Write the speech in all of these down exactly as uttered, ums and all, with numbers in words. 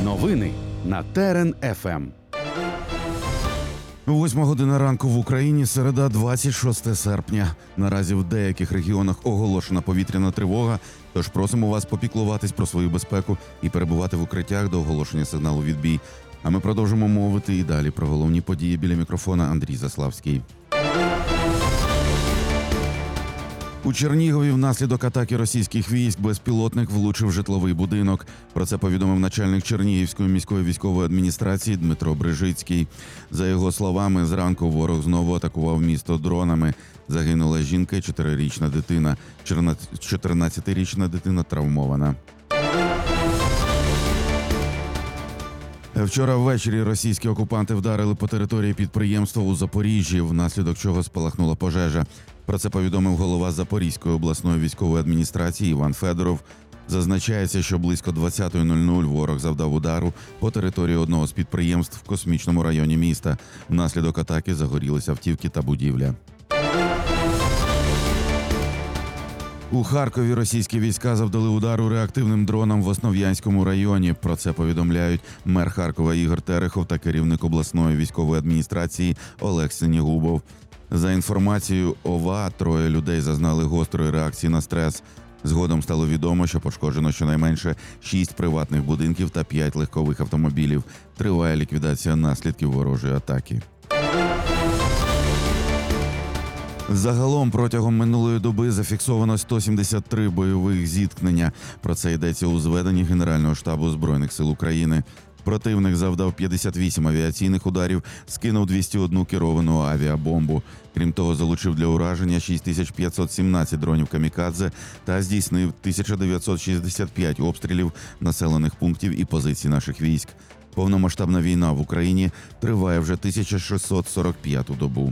Новини на Терен еф ем. Восьма година ранку в Україні, середа, двадцять шосте серпня. Наразі в деяких регіонах оголошена повітряна тривога, тож просимо вас попіклуватись про свою безпеку і перебувати в укриттях до оголошення сигналу «Відбій». А ми продовжимо мовити і далі про головні події. Біля мікрофона Андрій Заславський. У Чернігові внаслідок атаки російських військ безпілотник влучив житловий будинок. Про це повідомив начальник Чернігівської міської військової адміністрації Дмитро Брижицький. За його словами, зранку ворог знову атакував місто дронами. Загинула жінка і чотирирічна дитина. чотирнадцятирічна дитина травмована. Вчора ввечері російські окупанти вдарили по території підприємства у Запоріжжі, внаслідок чого спалахнула пожежа. Про це повідомив голова Запорізької обласної військової адміністрації Іван Федоров. Зазначається, що близько двадцятої нуль нуль ворог завдав удару по території одного з підприємств в космічному районі міста. Внаслідок атаки загорілися автівки та будівля. У Харкові російські війська завдали удару реактивним дроном в Основ'янському районі. Про це повідомляють мер Харкова Ігор Терехов та керівник обласної військової адміністрації Олег Синігубов. За інформацією ОВА, троє людей зазнали гострої реакції на стрес. Згодом стало відомо, що пошкоджено щонайменше шість приватних будинків та п'ять легкових автомобілів. Триває ліквідація наслідків ворожої атаки. Загалом протягом минулої доби зафіксовано сто сімдесят три бойових зіткнення. Про це йдеться у зведенні Генерального штабу Збройних сил України. Противник завдав п'ятдесят вісім авіаційних ударів, скинув двісті одну керовану авіабомбу. Крім того, залучив для ураження шість тисяч п'ятсот сімнадцять дронів камікадзе та здійснив тисяча дев'ятсот шістдесят п'ять обстрілів населених пунктів і позицій наших військ. Повномасштабна війна в Україні триває вже тисяча шістсот сорок п'яту добу.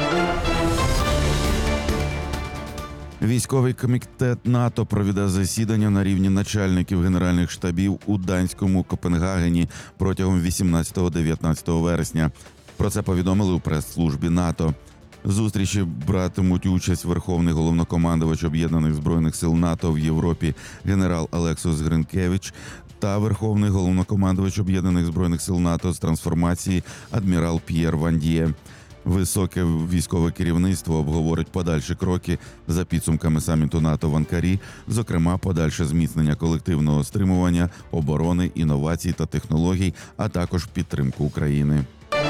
Військовий комітет НАТО проведе засідання на рівні начальників генеральних штабів у Данському Копенгагені протягом вісімнадцятого-дев'ятнадцятого вересня. Про це повідомили у прес-службі НАТО. В зустрічі братимуть участь Верховний головнокомандувач Об'єднаних збройних сил НАТО в Європі генерал Олексус Гринкевич та Верховний головнокомандувач Об'єднаних збройних сил НАТО з трансформації адмірал П'єр Вандіє. Високе військове керівництво обговорить подальші кроки за підсумками саміту НАТО в Анкарі, зокрема подальше зміцнення колективного стримування, оборони, інновацій та технологій, а також підтримку України.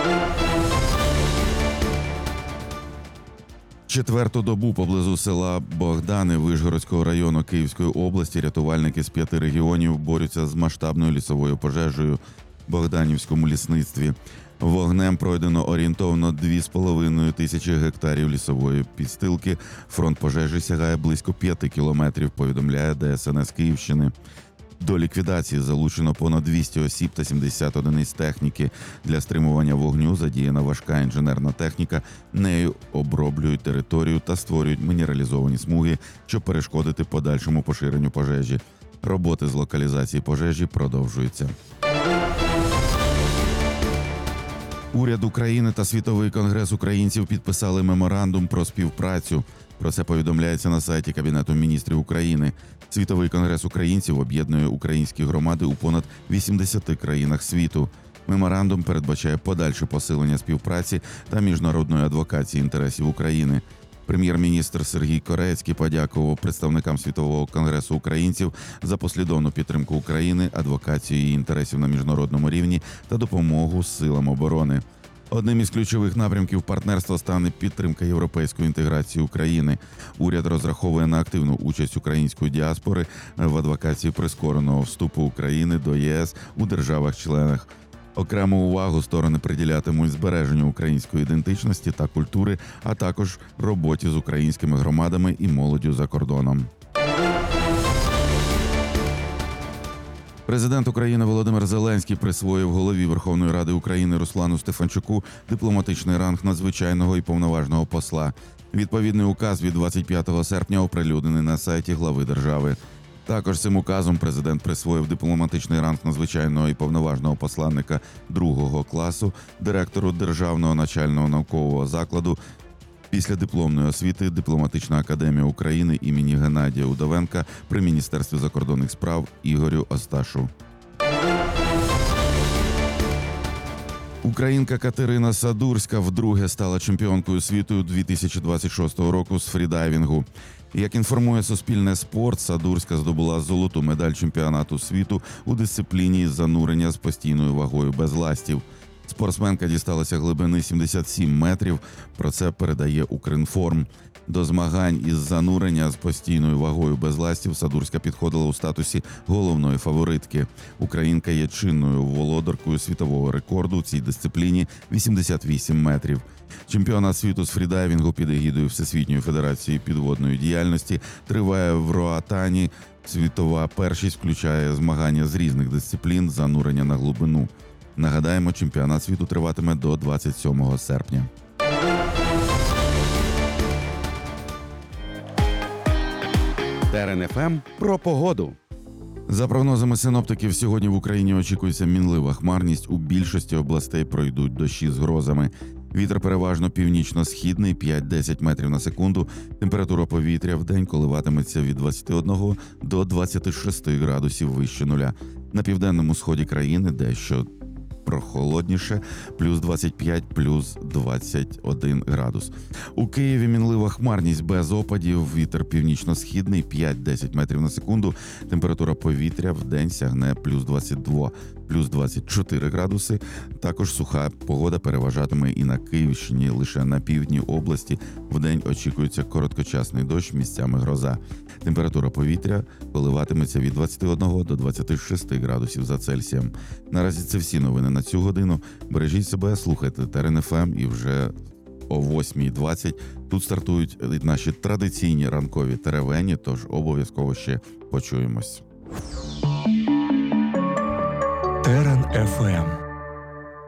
Четверту добу поблизу села Богдани Вишгородського району Київської області рятувальники з п'яти регіонів борються з масштабною лісовою пожежею в Богданівському лісництві. Вогнем пройдено орієнтовно дві з половиною тисячі гектарів лісової підстилки. Фронт пожежі сягає близько п'яти кілометрів, повідомляє Де Ес Ен Ес Київщини. До ліквідації залучено понад двісті осіб та сімдесят одиниць техніки. Для стримування вогню задіяна важка інженерна техніка. Нею оброблюють територію та створюють мінералізовані смуги, щоб перешкодити подальшому поширенню пожежі. Роботи з локалізації пожежі продовжуються. Уряд України та Світовий конгрес українців підписали меморандум про співпрацю. Про це повідомляється на сайті Кабінету міністрів України. Світовий конгрес українців об'єднує українські громади у понад вісімдесяти країнах світу. Меморандум передбачає подальше посилення співпраці та міжнародної адвокації інтересів України. Прем'єр-міністр Сергій Корецький подякував представникам Світового конгресу українців за послідовну підтримку України, адвокацію її інтересів на міжнародному рівні та допомогу силам оборони. Одним із ключових напрямків партнерства стане підтримка європейської інтеграції України. Уряд розраховує на активну участь української діаспори в адвокації прискореного вступу України до Є Ес у державах-членах. Окрему увагу сторони приділятимуть збереженню української ідентичності та культури, а також роботі з українськими громадами і молоддю за кордоном. Президент України Володимир Зеленський присвоїв голові Верховної Ради України Руслану Стефанчуку дипломатичний ранг надзвичайного і повноважного посла. Відповідний указ від двадцять п'ятого серпня оприлюднений на сайті глави держави. Також цим указом президент присвоїв дипломатичний ранг надзвичайного і повноважного посланника другого класу директору Державного навчального наукового закладу Після дипломної освіти Дипломатична академія України імені Геннадія Удовенка при Міністерстві закордонних справ Ігорю Осташу. Українка Катерина Садурська вдруге стала чемпіонкою світу дві тисячі двадцять шостого року з фрідайвінгу. Як інформує Суспільне спорт, Садурська здобула золоту медаль чемпіонату світу у дисципліні занурення з постійною вагою без ластів. Спортсменка дісталася глибини сімдесят сім метрів, про це передає Укрінформ. До змагань із занурення з постійною вагою без ластів Садурська підходила у статусі головної фаворитки. Українка є чинною володаркою світового рекорду у цій дисципліні вісімдесят вісім метрів. Чемпіонат світу з фрідайвінгу під егідою Всесвітньої федерації підводної діяльності триває в Роатані. Світова першість включає змагання з різних дисциплін занурення на глибину. Нагадаємо, чемпіонат світу триватиме до двадцять сьомого серпня. Терен еф ем про погоду. За прогнозами синоптиків, сьогодні в Україні очікується мінлива хмарність. У більшості областей пройдуть дощі з грозами. Вітер переважно північно-східний, п'ять-десять метрів на секунду. Температура повітря в день коливатиметься від двадцяти одного до двадцяти шести градусів вище нуля. На південному сході країни дещо прохолодніше, плюс двадцять п'ять, плюс двадцять один градус. У Києві мінлива хмарність без опадів, вітер північно-східний, п'ять-десять метрів на секунду. Температура повітря в день сягне плюс двадцять два, плюс двадцять чотири градуси. Також суха погода переважатиме і на Київщині. Лише на півдні області в день очікується короткочасний дощ, місцями гроза. Температура повітря коливатиметься від двадцяти одного до двадцяти шести градусів за Цельсієм. Наразі це всі новини на цю годину. Бережіть себе, слухайте Терен еф ем, і вже о восьмій двадцять тут стартують наші традиційні ранкові теревені, тож обов'язково ще почуємось. Терен еф ем.